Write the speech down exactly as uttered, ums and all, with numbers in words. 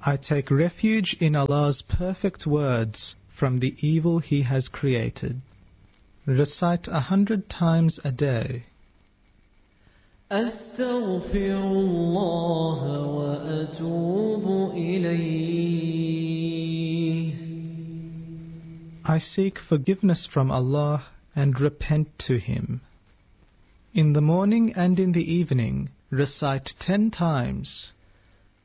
I take refuge in Allah's perfect words from the evil He has created. Recite a hundred times a day. أستغفر الله وأتوب إليه. I seek forgiveness from Allah and repent to Him. In the morning and in the evening, recite ten times.